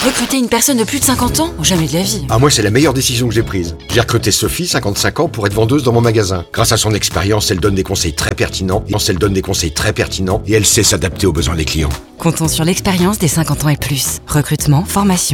Recruter une personne de plus de 50 ans? Jamais de la vie. Ah, moi, c'est la meilleure décision que j'ai prise. J'ai recruté Sophie, 55 ans, pour être vendeuse dans mon magasin. Grâce à son expérience, elle donne des conseils très pertinents. Et elle sait s'adapter aux besoins des clients. Comptons sur l'expérience des 50 ans et plus. Recrutement, formation.